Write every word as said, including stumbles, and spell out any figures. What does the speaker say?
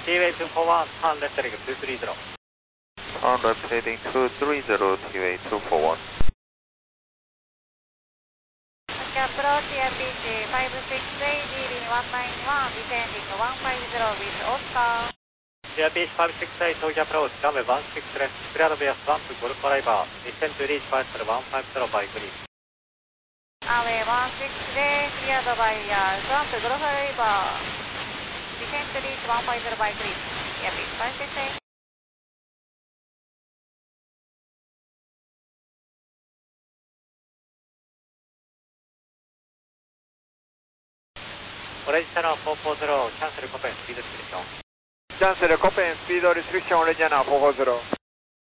T-way two four one, turn left heading two three zero. Turn left heading two three zero, T-way two four one. Approach Airbus five six eight, leaving one nine one, descending one five zero with Oscar. Airbus five six eight, Tokyo approach, runway one six left, clear the base one to Golf Arrival, descend to reach Parcel one five zero by three. Runway one six left, cleared by uh, one to Golf Arrival, descend to reach one five zero by three. Airbus five six eight. Orange channel four four zero, cancel copy and speed restriction. Cancel copy and speed restriction, Orange channel four four zero.